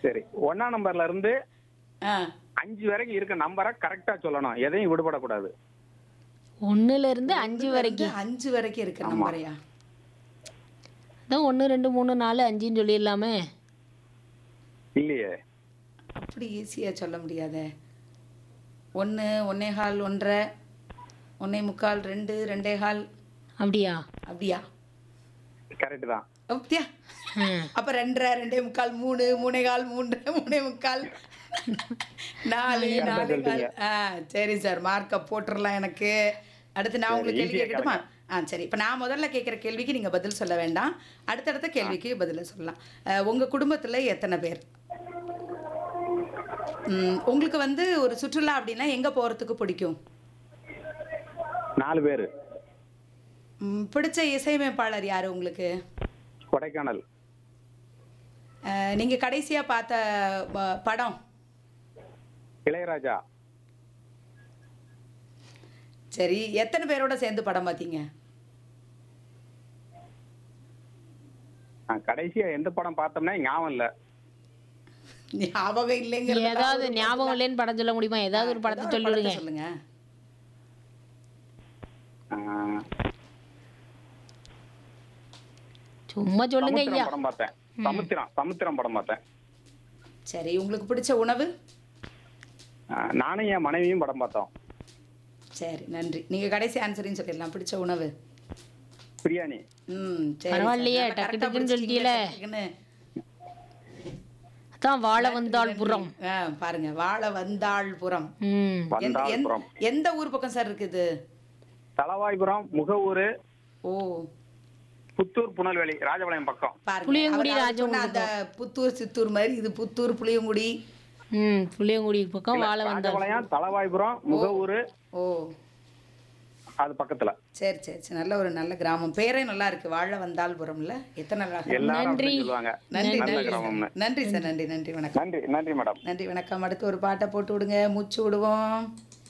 சரி, 1ஆம் நம்பர்ல இருந்து ஆ 5 வரைக்கும் இருக்க நம்பரை கரெக்டா சொல்லணும். எதையும் விடுபடக்கூடாது. 1ல இருந்து 5 ஒண்ணுல இருந்து வரைக்கும். 5 வரைக்கும் இருக்க ஆமா. நம்பரையா? அதான் 1, 2, 3, 4, 5ன்னு சொல்லிடலாமே. இல்லையே. அப்படி ஈஸியா சொல்ல முடியாதே. 1, 1 1/4, 1 1/4, 2, 2 1/2 அப்படியா? அப்படியா? கரெக்ட் தான். அப்படியா? ம். அப்ப 2 2 1/4, 3 3 1/4, 3 3 1/4, 4 கரெக்டா 4 சொல்லிட்டீங்க. 1/4. சரி சார், மார்க்க போட்டுறலாம் எனக்கு. அடுத்து நான் சரி, உங்களுக்கு கேள்வி ஈஸியா கேட்கட்டுமா? கேளுங்க. சரி. இப்ப நான் முதல்ல கேட்குற கேள்விக்கு நீங்க பதில் சொல்ல வேண்டாம். அடுத்தடுத்த கேள்விக்கு பதில் சொல்லலாம். உங்க குடும்பத்துல எத்தனை பேர்? உங்களுக்கு வந்து ஒரு சுற்றுலா அப்படின்னா எங்க போறதுக்கு பிடிக்கும்? 4 பேரு. பிடிச்ச இசையமைப்பாளர் யாரு உங்களுக்கு? கொடைக்கானல். நீங்க கடைசியா பார்த்த படம்? இளையராஜா. சரி, எத்தனை பேரோட சேர்ந்து படம் பார்த்தீங்க? கடைசியா எந்த படம் பார்த்தோம்னா ஞாபகம் இல்ல. ஞாபகம் இல்லைங்கிறது ஏதாவது ஞாபகம் இல்லைன்னு படம் சொல்ல முடியுமா? ஏதாவது ஒரு படத்தை சொல்லிவிடுங்க. சொல்லுங்க. ஆ, சும்மா சொல்லுங்க சமுத்திரம் ஐயா. படம் பார்த்தேன். சமுத்திரம் படம் பார்த்தேன். சரி, உங்களுக்கு பிடிச்ச உணவு? நானும் என் மனைவியும் படம் பார்த்தோம். சரி, நன்றி. நீங்க கடைசி ஆன்சரையும் சொல்லிடலாம். பிடிச்ச உணவு? பிரியாணி. சரி. பரவாயில்லையே, நல்லா டக்கு correct ஆ டக்குன்னு பிடிச்சிட்டீங்களே, சொல்லிட்டீங்களே. டக்குன்னு. அதான் வாழ நன்றி, வந்தாள் நன்றி. புறம். பாருங்க, வாழ வந்தாள்புரம். ம். வந்தாள்புரம். எந்த ஊர் பக்கம் சார் இருக்குது? தளவாய்புரம், முகவூர், ஓ, புத்தூர், புனல்வெளி, ராஜபாளையம் பக்கம். பாருங்க. புளியங்குடி அவர் ராஜகுடி சொன்ன அந்த புத்தூர் சித்தூர் மாதிரி இது புத்தூர் புளியங்குடி. புளியங்குடி பக்கம் வாழ வந்தாள். ராஜபாளையம், தளவாய்புரம், முகவூர், ஓ, அது பக்கத்துல. சரி சரி சரி, நல்ல ஒரு நல்ல கிராமம். பேரே நல்லா இருக்கு, வாழ வந்தாள்புரம்ல. எத்தனை அழகா. எல்லாரும் நன்றி. அப்படி சொல்லுவாங்க. நன்றி நல்ல நன்றி கிராமம்னு. நன்றி சார், நன்றி நன்றி, வணக்கம். நன்றி மேடம். நன்றி, வணக்கம். அடுத்து ஒரு பாட்டை போட்டு விடுங்க, மூச்சு விடுவோம்.